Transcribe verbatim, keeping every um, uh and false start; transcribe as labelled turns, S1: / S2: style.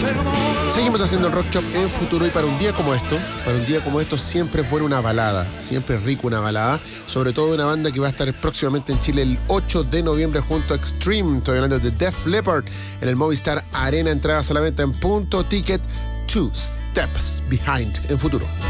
S1: Seguimos haciendo el Rock Shop en Futuro, y para un día como esto, para un día como esto siempre es buena una balada, siempre es rico una balada, sobre todo una banda que va a estar próximamente en Chile el ocho de noviembre junto a Extreme. Estoy hablando de Def Leppard en el Movistar Arena. Entradas a la venta en punto ticket. Two Steps Behind en Futuro.